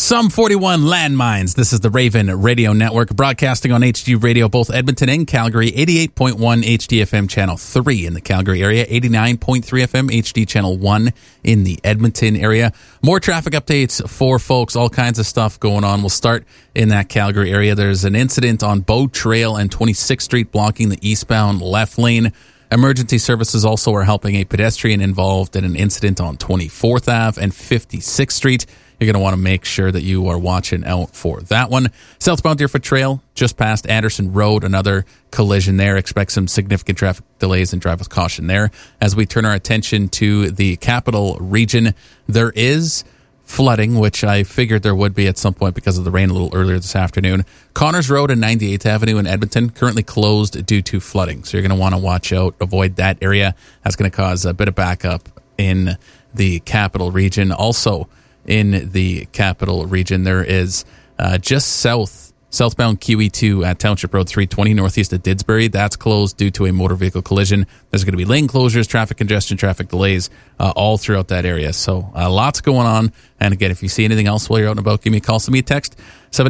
Some 41 landmines. This is the Raven Radio Network, broadcasting on HD Radio, both Edmonton and Calgary, 88.1 HD FM Channel 3 in the Calgary area, 89.3 FM HD Channel 1 in the Edmonton area. More traffic updates for folks, all kinds of stuff going on. We'll start in that Calgary area. There's an incident on Bow Trail and 26th Street blocking the eastbound left lane. Emergency services also are helping a pedestrian involved in an incident on 24th Ave and 56th Street. You're going to want to make sure that you are watching out for that one. Southbound Deerfoot Trail, just past Anderson Road, another collision there. Expect some significant traffic delays and drive with caution there. As we turn our attention to the capital region, there is flooding, which I figured there would be at some point because of the rain a little earlier this afternoon. Connors Road and 98th Avenue in Edmonton currently closed due to flooding. So you're going to want to watch out, avoid that area. That's going to cause a bit of backup in the capital region. Also, in the capital region, there is just southbound QE2 at Township Road 320 northeast of Didsbury. That's closed due to a motor vehicle collision. There's going to be lane closures, traffic congestion, traffic delays all throughout that area. So lots going on. And again, if you see anything else while you're out and about, give me a call, send me a text,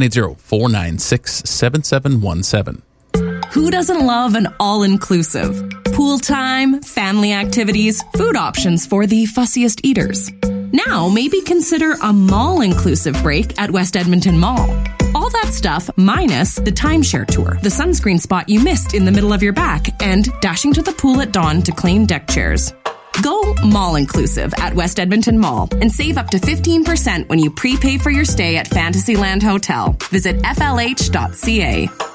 780-496-7717. Who doesn't love an all-inclusive? Pool time, family activities, food options for the fussiest eaters. Now, maybe consider a mall-inclusive break at West Edmonton Mall. All that stuff minus the timeshare tour, the sunscreen spot you missed in the middle of your back, and dashing to the pool at dawn to claim deck chairs. Go mall-inclusive at West Edmonton Mall and save up to 15% when you prepay for your stay at Fantasyland Hotel. Visit flh.ca.